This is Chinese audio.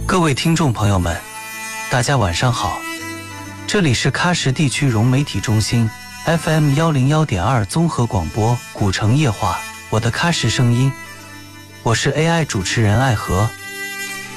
各位听众朋友们，大家晚上好，这里是喀什地区融媒体中心 FM 101.2综合广播古城夜话，我的喀什声音，我是 AI 主持人艾和。